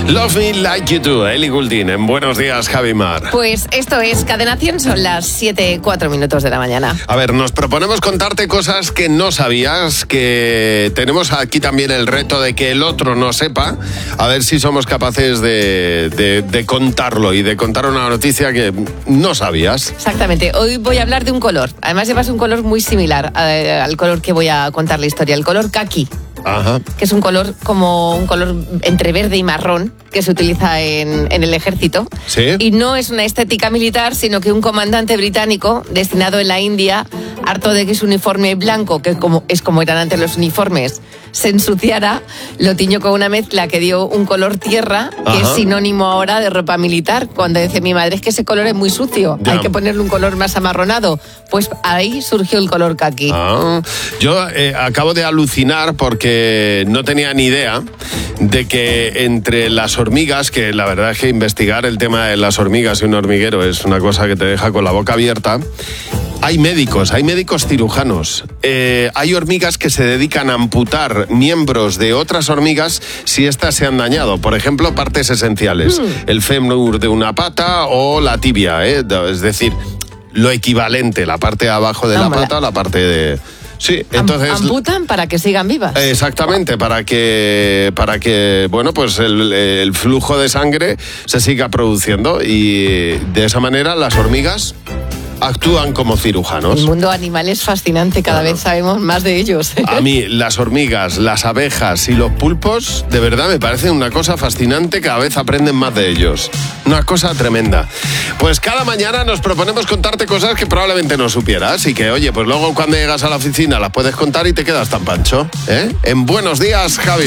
Love Me Like You Do, Ellie Goulding. En Buenos Días, Javi Mar. Pues esto es Cadena 100, son las 7:04 de la mañana. A ver, nos proponemos contarte cosas que no sabías, que tenemos aquí también el reto de que el otro no sepa, a ver si somos capaces de contarlo y de contar una noticia que no sabías. Exactamente, hoy voy a hablar de un color. Además llevas un color muy similar al color que voy a contar la historia, el color caqui. Ajá. Que es un color como un color entre verde y marrón que se utiliza en el ejército. ¿Sí? Y no es una estética militar, sino que un comandante británico destinado en la India, harto de que su uniforme blanco, que es como eran antes los uniformes, se ensuciara, lo tiñó con una mezcla que dio un color tierra, que Ajá. es sinónimo ahora de ropa militar. Cuando dice mi madre, es que ese color es muy sucio, Ya. hay que ponerle un color más amarronado. Pues ahí surgió el color caqui. Yo acabo de alucinar porque no tenía ni idea de que entre las hormigas, que la verdad es que investigar el tema de las hormigas y un hormiguero es una cosa que te deja con la boca abierta. Hay médicos cirujanos. Hay hormigas que se dedican a amputar miembros de otras hormigas si éstas se han dañado. Por ejemplo, partes esenciales. El fémur de una pata o la tibia, es decir, lo equivalente, la parte de abajo de la pata o la parte de... Sí, entonces... Amputan para que sigan vivas. Exactamente, para que bueno, pues el flujo de sangre se siga produciendo y de esa manera las hormigas actúan como cirujanos. El mundo animal es fascinante, cada vez sabemos más de ellos. A mí las hormigas, las abejas y los pulpos de verdad me parecen una cosa fascinante, cada vez aprenden más de ellos. Una cosa tremenda. Pues cada mañana nos proponemos contarte cosas que probablemente no supieras y que, oye, pues luego cuando llegas a la oficina las puedes contar y te quedas tan pancho, ¿eh? En Buenos Días, Javi.